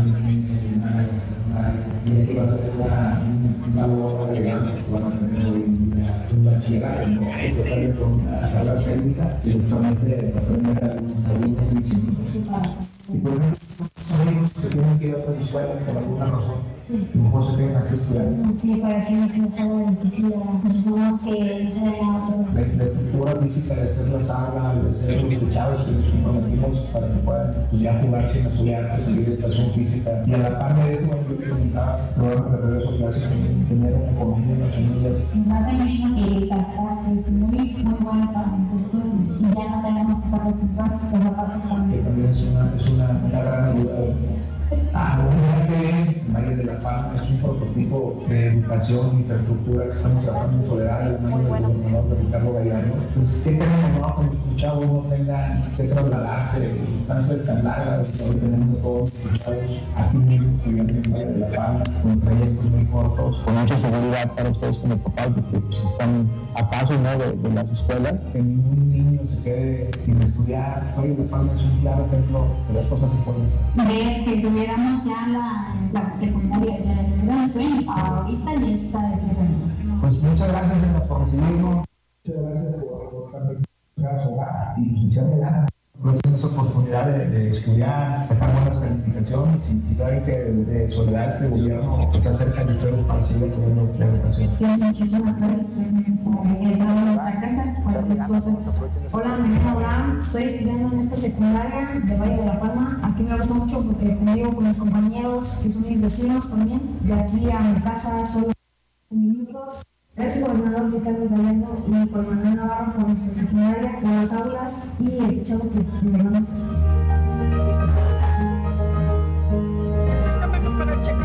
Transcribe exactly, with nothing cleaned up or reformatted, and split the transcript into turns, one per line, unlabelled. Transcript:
un niño y una área secundaria, y que va a ser una, un valor agregado que van a tener hoy en día un bachillerato, ¿no? Que sale con una carrera técnica y justamente aprender algún, algún oficio. Y por ejemplo, amigos se tienen que ir a otras escuelas por alguna razón. A lo mejor se quedan aquí estudiando.
Sí, para que no se nos haga difícil, pues supongamos que no se vayan a otro.
La infraestructura física de hacer la sala, de ser los techados que nos comprometimos para que puedan ya jugar sin estudiar, seguir educación física. Y a la par de eso, yo preguntaba programas de regreso a clases en tener una economía en las familias.
Más de mismo que el transporte es muy, muy bueno para nosotros y ya no tenemos que participar en la parte
Que también es una, es una, una gran ayuda. Ah, que Valle de la Palma es un prototipo de educación, infraestructura que estamos trabajando en Soledad, un año del gobernador de Ricardo Gallardo. Pues qué pena, ¿no? Que un chavo no tenga que trasladarse, distancias tan largas, hoy tenemos de todos los chavos aquí mismo estudiando en Valle de la Palma, con trayectos muy cortos, con mucha seguridad para ustedes como papás, porque pues, están a paso, ¿no? de, de las escuelas, que ningún niño se quede sin estudiar. Valle de la Palma es un claro ejemplo de las cosas se pueden hacer.
De que tuviéramos ya la, la secundaria, ya el sueño, ahorita ya está hecho.
Pues muchas gracias, Emma, por recibirnos. Muchas gracias por estar su hogar y pues echarle ganas. Aprovechen esa oportunidad de, de estudiar, sacar buenas calificaciones y, y saben que de, de Soledad este gobierno está cerca de ustedes para seguir apoyando la educación.
Sí, muchísimas gracias.
Hola, me llamo Abraham, estoy estudiando en esta secundaria de Valle de la Palma. Aquí me gusta mucho porque convivo con mis compañeros, que son mis vecinos también. De aquí a mi casa solo minutos. Gracias, gobernador Ricardo Gallardo y por Manuel Navarro por nuestra secundaria, por las aulas y el chavo que me van a hacer.